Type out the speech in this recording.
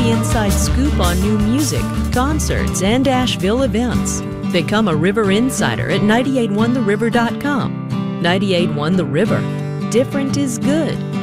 the inside scoop on new music, concerts, and Asheville events. Become a River Insider at 981theriver.com. 981 The River. Different is good.